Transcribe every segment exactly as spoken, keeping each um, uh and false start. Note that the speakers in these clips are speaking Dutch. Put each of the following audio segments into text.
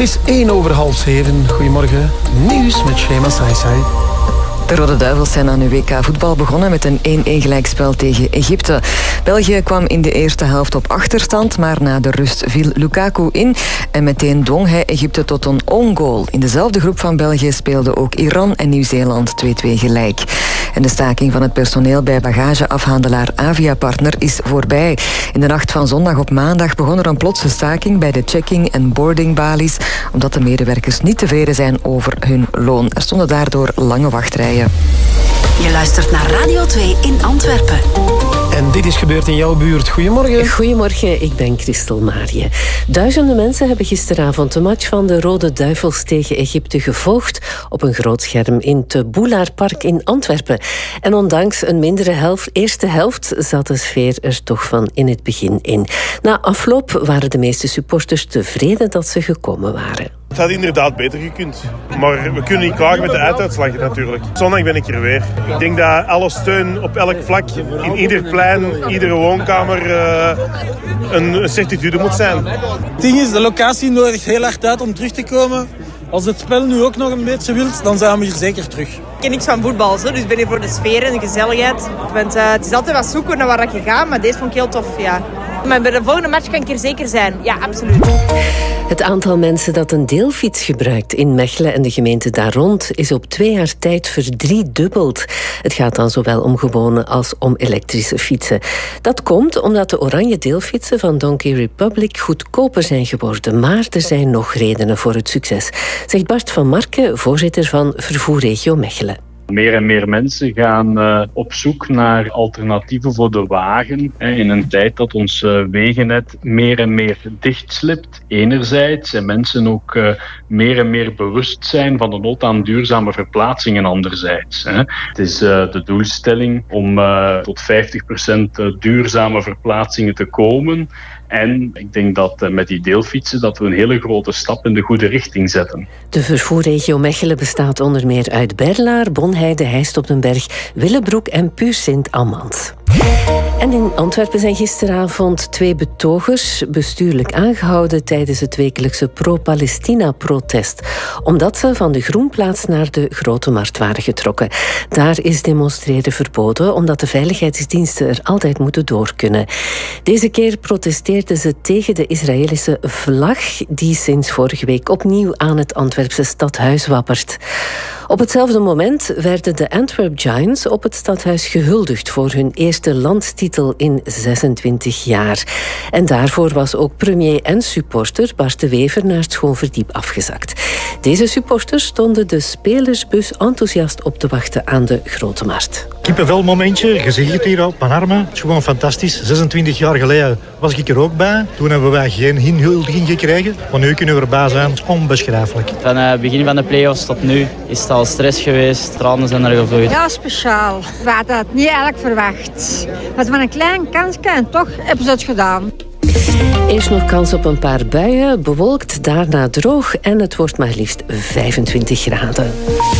is één over half zeven. Goedemorgen. Nieuws met Shema Saisai. De Rode Duivels zijn aan hun W K voetbal begonnen met een één-één gelijkspel tegen Egypte. België kwam in de eerste helft op achterstand, maar na de rust viel Lukaku in en meteen dwong hij Egypte tot een own goal. In dezelfde groep van België speelden ook Iran en Nieuw-Zeeland twee-twee gelijk. En de staking van het personeel bij bagageafhandelaar Avia-partner is voorbij. In de nacht van zondag op maandag begon er een plotse staking bij de checking- en boardingbalies, omdat de medewerkers niet tevreden zijn over hun loon. Er stonden daardoor lange wachtrijen. Je luistert naar Radio twee in Antwerpen. En dit is gebeurd in jouw buurt. Goedemorgen. Goedemorgen, ik ben Christel Marië. Duizenden mensen hebben gisteravond de match van de Rode Duivels tegen Egypte gevolgd op een groot scherm in het Boelaarpark in Antwerpen. En ondanks een mindere helft, eerste helft zat de sfeer er toch van in het begin in. Na afloop waren de meeste supporters tevreden dat ze gekomen waren. Het had inderdaad beter gekund. Maar we kunnen niet klagen met de einduitslag natuurlijk. Zondag ben ik er weer. Ik denk dat alle steun op elk vlak, in ieder plein, iedere woonkamer, uh, een certitude moet zijn. Het ding is, de locatie nodigt heel hard uit om terug te komen. Als het spel nu ook nog een beetje wilt, dan zijn we hier zeker terug. Ik ken niks van voetbal, dus ik ben hier voor de sfeer en de gezelligheid. Want, uh, het is altijd wat zoeken naar waar je gaat, maar deze vond ik heel tof. Ja. Maar bij de volgende match kan ik er zeker zijn. Ja, absoluut. Het aantal mensen dat een deelfiets gebruikt in Mechelen en de gemeente daar rond is op twee jaar tijd verdriedubbeld. Het gaat dan zowel om gewone als om elektrische fietsen. Dat komt omdat de oranje deelfietsen van Donkey Republic goedkoper zijn geworden. Maar er zijn nog redenen voor het succes, zegt Bart van Marken, voorzitter van Vervoerregio Mechelen. Meer en meer mensen gaan uh, op zoek naar alternatieven voor de wagen. Hè, in een tijd dat ons uh, wegennet meer en meer dichtslipt, enerzijds. En mensen ook uh, meer en meer bewust zijn van de nood aan duurzame verplaatsingen, anderzijds. Hè. Het is uh, de doelstelling om uh, tot vijftig procent duurzame verplaatsingen te komen. En ik denk dat uh, met die deelfietsen dat we een hele grote stap in de goede richting zetten. De vervoerregio Mechelen bestaat onder meer uit Berlaar, Bonheide, Heist op den Berg, Willebroek en Puur Sint-Amand. En in Antwerpen zijn gisteravond twee betogers bestuurlijk aangehouden tijdens het wekelijkse pro-Palestina-protest, omdat ze van de Groenplaats naar de Grote Markt waren getrokken. Daar is demonstreren verboden, omdat de veiligheidsdiensten er altijd moeten door kunnen. Deze keer protesteerden ze tegen de Israëlische vlag, die sinds vorige week opnieuw aan het Antwerpse stadhuis wappert. Op hetzelfde moment werden de Antwerp Giants op het stadhuis gehuldigd voor hun eerste landstitel in zesentwintig jaar. En daarvoor was ook premier en supporter Bart de Wever naar het Schoonverdiep afgezakt. Deze supporters stonden de spelersbus enthousiast op te wachten aan de Grote Markt. Kippenvel momentje, je ziet het hier op mijn armen. Het is gewoon fantastisch. zesentwintig jaar geleden was ik er ook bij. Toen hebben wij geen inhuldiging gekregen. Maar nu kunnen we erbij zijn. Het is onbeschrijfelijk. Van het begin van de play-offs tot nu is het al stress geweest. Tranen zijn er gevloeid. Ja, speciaal. We hadden het niet eigenlijk verwacht. Het was maar een klein kansje en toch hebben ze het gedaan. Eerst nog kans op een paar buien, bewolkt, daarna droog en het wordt maar liefst vijfentwintig graden.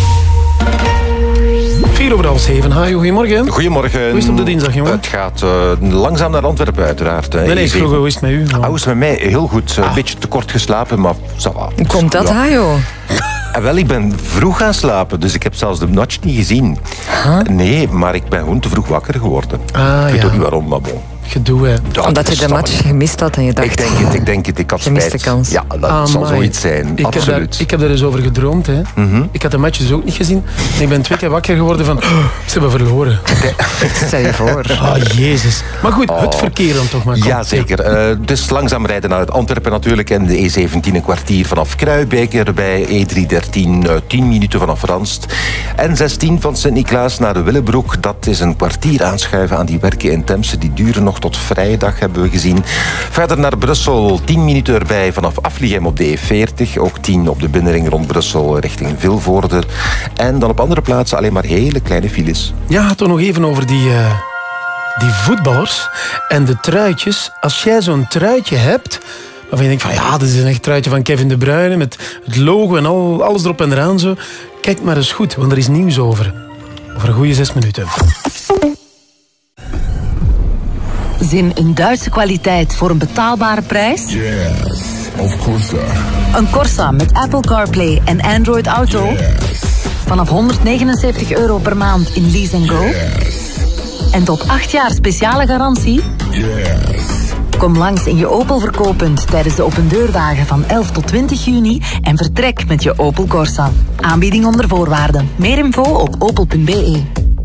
vier over half zeven. Hi, goedemorgen. Goedemorgen. Hoe is het op de dinsdag, jongen? Het gaat uh, langzaam naar Antwerpen, uiteraard. Nee, nee, ik vroeg, hoe is het met u? Oh. Hoe is het met mij? Heel goed. Een ah. beetje te kort geslapen, maar... Hoe komt dat, ja. Hajo? En wel, ik ben vroeg gaan slapen, dus ik heb zelfs de match niet gezien. Huh? Nee, maar ik ben gewoon te vroeg wakker geworden. Ah, ik weet ja. ook niet waarom, maar bon. Gedoe, hè. Ja, Omdat je de match gemist had en je dacht... Ik denk het, ik denk het. Ik had gemiste spijt. kans. Ja, dat Ah, zal my. zoiets zijn. Ik Absoluut. Heb daar, ik heb daar eens over gedroomd. Hè. Mm-hmm. Ik had de match dus ook niet gezien. En ik ben twee keer wakker geworden van... Oh, ze hebben verloren. Stel je voor. Oh, jezus. Maar goed, oh. Het verkeer dan toch maar. Kom. Ja, zeker. Uh, dus langzaam rijden naar het Antwerpen natuurlijk. En de E zeventien een kwartier vanaf Kruijbeek erbij. E driehonderddertien, uh, tien minuten vanaf Ranst. En zestien van Sint-Niklaas naar de Willebroek. Dat is een kwartier aanschuiven aan die werken in Temse. Die duren nog tot vrijdag, hebben we gezien. Verder naar Brussel, tien minuten erbij vanaf Afligem op de E veertig. Ook tien op de binnenring rond Brussel richting Vilvoorde. En dan op andere plaatsen alleen maar hele kleine files. Ja, toch nog even over die, uh, die voetballers en de truitjes. Als jij zo'n truitje hebt, waarvan je denkt van ja, dit is een echt truitje van Kevin De Bruyne met het logo en al, alles erop en eraan zo. Kijk maar eens goed, want er is nieuws over. Over een goede zes minuten. Zin in Duitse kwaliteit voor een betaalbare prijs? Yes. of Corsa. Een Corsa met Apple CarPlay en Android Auto. Yes. Vanaf honderdnegenenzeventig euro per maand in Lease and Go. Yes. En tot acht jaar speciale garantie. Yes. Kom langs in je Opel verkooppunt tijdens de opendeurdagen van elf tot twintig juni en vertrek met je Opel Corsa. Aanbieding onder voorwaarden. Meer info op opel punt b e.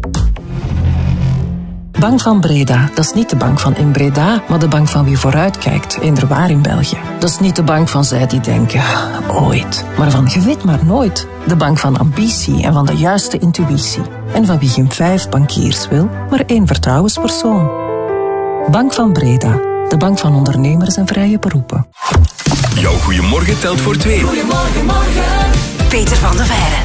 Bank van Breda, dat is niet de bank van in Breda, maar de bank van wie vooruitkijkt, inderwaar in België. Dat is niet de bank van zij die denken, ooit, maar van je weet maar nooit. De bank van ambitie en van de juiste intuïtie. En van wie geen vijf bankiers wil, maar één vertrouwenspersoon. Bank van Breda, de bank van ondernemers en vrije beroepen. Jouw goeiemorgen telt voor twee. Goedemorgen, morgen. Peter van de Veijren.